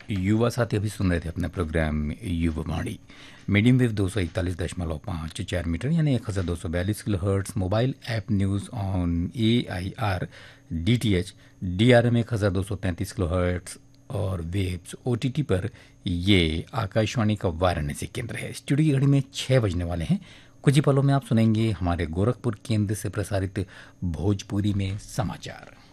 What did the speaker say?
युवा साथी अभी सुन रहे थे अपने programme Yuvvani. Medium wave 241.5 metre यानी 1242 kilo hertz. Mobile app news on AIR DTH DRM 1233 kilo hertz. और वेब्स OTT पर ये आकाशवाणी का वाराणसी केंद्र है। स्टूडियो की घड़ी में 6 बजने वाले हैं। कुछ ही पलों में आप सुनेंगे हमारे गोरखपुर केंद्र से प्रसारित भोजपुरी में समाचार।